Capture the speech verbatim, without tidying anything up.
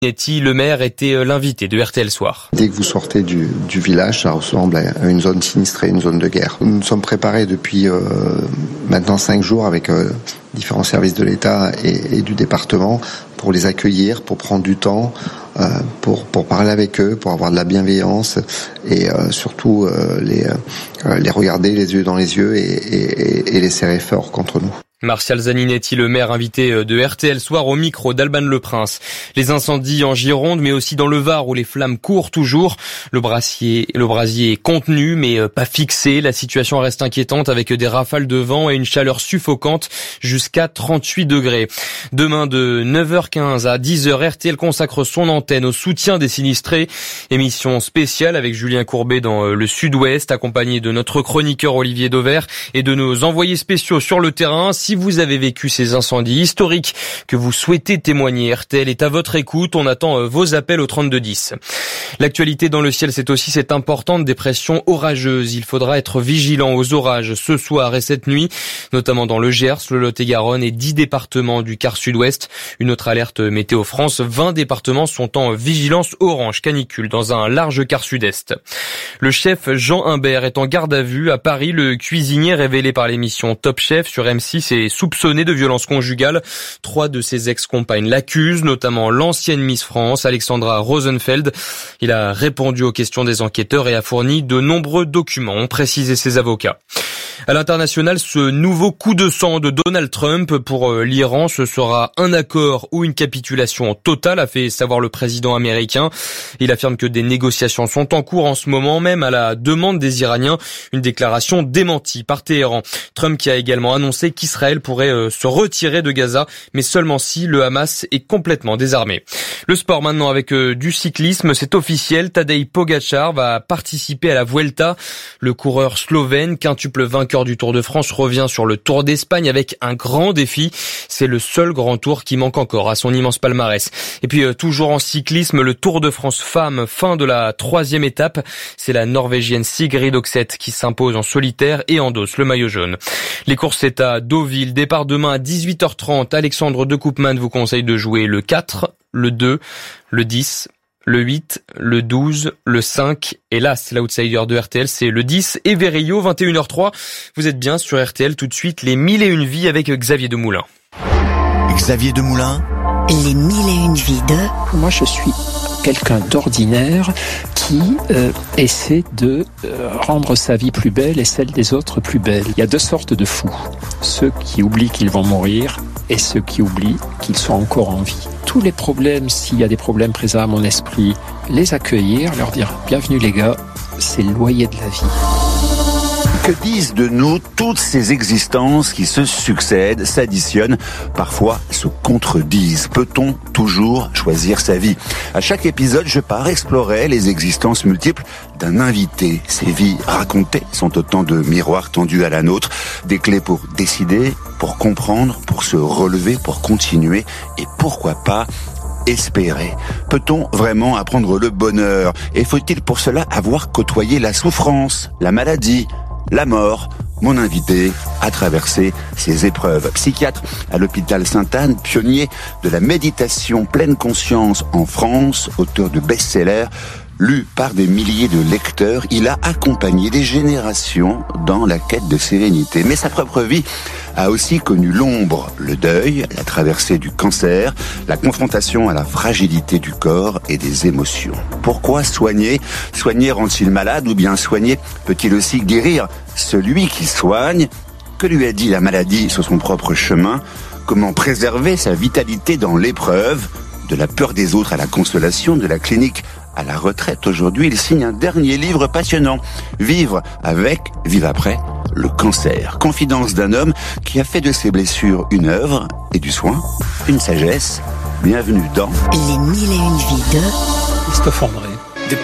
Le maire était l'invité de R T L Soir. Dès que vous sortez du, du village, ça ressemble à une zone sinistrée, une zone de guerre. Nous nous sommes préparés depuis euh, maintenant cinq jours avec euh, différents services de l'État et, et du département pour les accueillir, pour prendre du temps, euh, pour, pour parler avec eux, pour avoir de la bienveillance et euh, surtout euh, les, euh, les regarder les yeux dans les yeux et, et, et les serrer fort contre nous. Martial Zaninetti, le maire invité de R T L Soir au micro d'Alban Le Prince. Les incendies en Gironde, mais aussi dans le Var où les flammes courent toujours. Le brasier, le brasier est contenu, mais pas fixé. La situation reste inquiétante avec des rafales de vent et une chaleur suffocante jusqu'à trente-huit degrés. Demain de neuf heures quinze à dix heures, R T L consacre son antenne au soutien des sinistrés. Émission spéciale avec Julien Courbet dans le Sud-Ouest, accompagné de notre chroniqueur Olivier Dauvert et de nos envoyés spéciaux sur le terrain. Si vous avez vécu ces incendies historiques que vous souhaitez témoigner, R T L est à votre écoute. On attend vos appels au trente-deux dix. L'actualité dans le ciel, c'est aussi cette importante dépression orageuse. Il faudra être vigilant aux orages ce soir et cette nuit, notamment dans le Gers, le Lot-et-Garonne et dix départements du quart sud-ouest. Une autre alerte Météo France, vingt départements sont en vigilance orange canicule dans un large quart sud-est. Le chef Jean Imbert est en garde à vue à Paris. Le cuisinier révélé par l'émission Top Chef sur M six est soupçonné de violences conjugales. Trois de ses ex-compagnes l'accusent, notamment l'ancienne Miss France, Alexandra Rosenfeld. Il a répondu aux questions des enquêteurs et a fourni de nombreux documents, ont précisé ses avocats. À l'international, ce nouveau coup de sang de Donald Trump pour l'Iran, ce sera un accord ou une capitulation totale, a fait savoir le président américain. Il affirme que des négociations sont en cours en ce moment même à la demande des Iraniens, une déclaration démentie par Téhéran. Trump qui a également annoncé qu'Israël pourrait se retirer de Gaza, mais seulement si le Hamas est complètement désarmé. Le sport maintenant avec du cyclisme, c'est officiel, Tadej Pogačar va participer à la Vuelta. Le coureur slovène, quintuple vainqueur du Tour de France, revient sur le Tour d'Espagne avec un grand défi. C'est le seul grand tour qui manque encore à son immense palmarès. Et puis euh, toujours en cyclisme, le Tour de France femmes, fin de la troisième étape. C'est la Norvégienne Sigrid Oxeth qui s'impose en solitaire et endosse le maillot jaune. Les courses, c'est à Deauville. Départ demain à dix-huit heures trente. Alexandre de Koopman vous conseille de jouer le quatre, le deux, le dix... le huit, le douze, le cinq, et là, c'est l'outsider de R T L, c'est le dix, et Verillo, vingt et une heures trois. Vous êtes bien sur R T L, tout de suite, les mille et une vies avec Xavier Demoulin. Xavier Demoulin. Les mille et une vies de... Moi, je suis quelqu'un d'ordinaire qui euh, essaie de euh, rendre sa vie plus belle et celle des autres plus belle. Il y a deux sortes de fous. Ceux qui oublient qu'ils vont mourir et ceux qui oublient qu'ils sont encore en vie. Tous les problèmes, s'il y a des problèmes présents à mon esprit, les accueillir, leur dire « Bienvenue les gars, c'est le loyer de la vie ». Que disent de nous toutes ces existences qui se succèdent, s'additionnent, parfois se contredisent? Peut-on toujours choisir sa vie? À chaque épisode, je pars explorer les existences multiples d'un invité. Ces vies racontées sont autant de miroirs tendus à la nôtre, des clés pour décider, pour comprendre, pour se relever, pour continuer et pourquoi pas espérer. Peut-on vraiment apprendre le bonheur? Et faut-il pour cela avoir côtoyé la souffrance, la maladie, la mort? Mon invité a traversé ces épreuves. Psychiatre à l'hôpital Sainte-Anne, pionnier de la méditation pleine conscience en France, auteur de best-sellers, lu par des milliers de lecteurs, il a accompagné des générations dans la quête de sérénité. Mais sa propre vie a aussi connu l'ombre, le deuil, la traversée du cancer, la confrontation à la fragilité du corps et des émotions. Pourquoi soigner? Soigner rend-il malade ou bien soigner peut-il aussi guérir celui qui soigne? Que lui a dit la maladie sur son propre chemin? Comment préserver sa vitalité dans l'épreuve? De la peur des autres à la consolation, de la clinique à la retraite. Aujourd'hui, il signe un dernier livre passionnant. Vivre avec, vivre après, le cancer. Confidence d'un homme qui a fait de ses blessures une œuvre et du soin, une sagesse. Bienvenue dans Les mille et une vies de... Christophe André.